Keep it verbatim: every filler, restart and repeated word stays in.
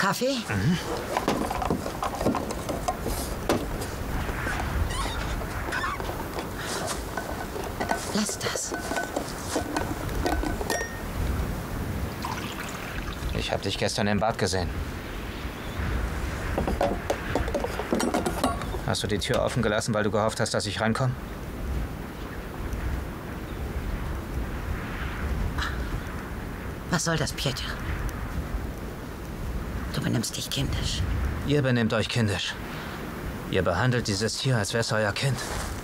Kaffee? Mhm. Lass das. Ich habe dich gestern im Bad gesehen. Hast du die Tür offen gelassen, weil du gehofft hast, dass ich reinkomme? Was soll das, Pieter? Du benimmst dich kindisch. Ihr benehmt euch kindisch. Ihr behandelt dieses Tier, als wäre es euer Kind.